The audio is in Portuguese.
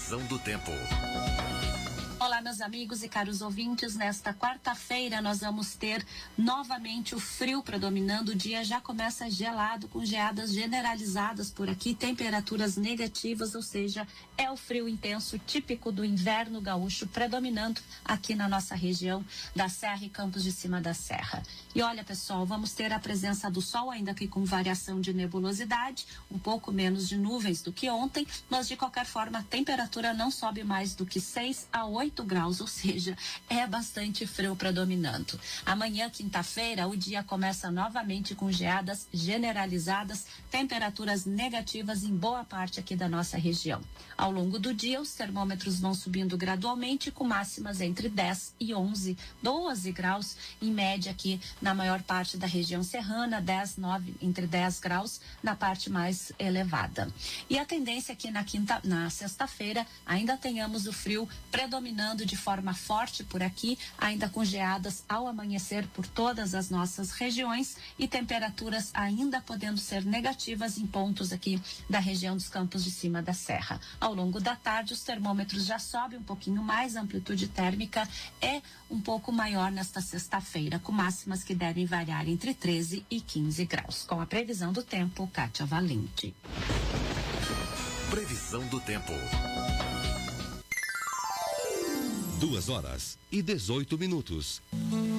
Previsão do tempo. Olá, meus amigos e caros ouvintes. Nesta quarta-feira nós vamos ter novamente o frio predominando. O dia já começa gelado, com geadas generalizadas por aqui, temperaturas negativas, ou seja, é o frio intenso típico do inverno gaúcho predominando aqui na nossa região da Serra e Campos de Cima da Serra. E olha, pessoal, vamos ter a presença do sol, ainda que com variação de nebulosidade, um pouco menos de nuvens do que ontem, mas de qualquer forma a temperatura não sobe mais do que 6 a 8 graus, ou seja, é bastante frio predominando. Amanhã, quinta-feira, o dia começa novamente com geadas generalizadas, temperaturas negativas em boa parte aqui da nossa região. Ao longo do dia, os termômetros vão subindo gradualmente, com máximas entre 10 e 11, 12 graus, em média aqui na maior parte da região serrana, 10, 9, entre 10 graus na parte mais elevada. E a tendência aqui na sexta-feira, ainda tenhamos o frio predominando de forma forte por aqui, ainda com geadas ao amanhecer por todas as nossas regiões e temperaturas ainda podendo ser negativas em pontos aqui da região dos Campos de Cima da Serra. Ao longo da tarde, os termômetros já sobem um pouquinho mais, a amplitude térmica é um pouco maior nesta sexta-feira, com máximas que devem variar entre 13 e 15 graus. Com a previsão do tempo, Kátia Valente. Previsão do tempo. 2 horas e 18 minutos.